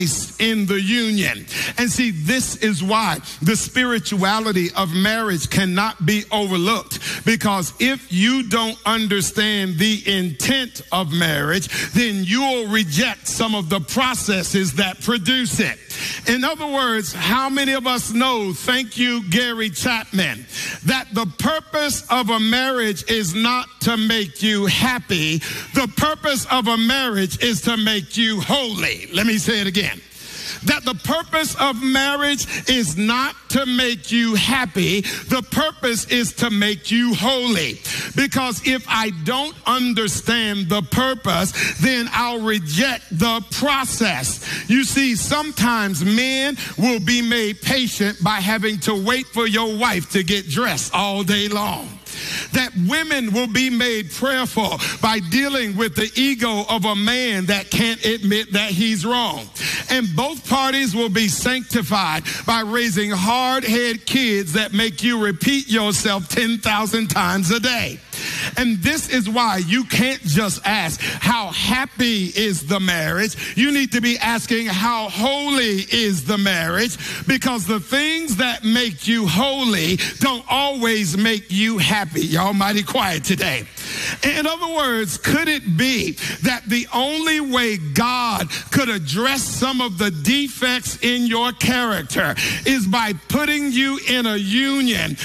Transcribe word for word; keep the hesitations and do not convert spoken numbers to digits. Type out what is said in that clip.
in the union. And see, this is why the spirituality of marriage cannot be overlooked, because if you don't understand the intent of marriage, then you will reject some of the processes that produce it. In other words, how many of us know, thank you, Gary Chapman, that the purpose of a marriage is not to make you happy. The purpose of a marriage is to make you holy. Let me say it again. That the purpose of marriage is not to make you happy. The purpose is to make you holy. Because if I don't understand the purpose, then I'll reject the process. You see, sometimes men will be made patient by having to wait for your wife to get dressed all day long. That women will be made prayerful by dealing with the ego of a man that can't admit that he's wrong. And both parties will be sanctified by raising hard-headed kids that make you repeat yourself ten thousand times a day. And this is why you can't just ask, how happy is the marriage? You need to be asking, how holy is the marriage? Because the things that make you holy don't always make you happy. Y'all mighty quiet today. In other words, could it be that the only way God could address some of the defects in your character is by putting you in a union